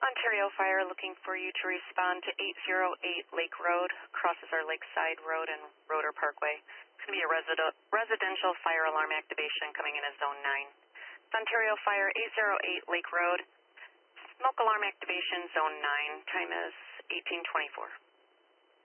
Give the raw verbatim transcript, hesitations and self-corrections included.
Ontario Fire looking for you to respond to eight zero eight Lake Road, crosses our Lakeside Road and Roeder Parkway. It's going to be a resi- residential fire alarm activation coming in as Zone nine. It's Ontario Fire eight zero eight Lake Road, smoke alarm activation Zone nine, time is eighteen twenty-four.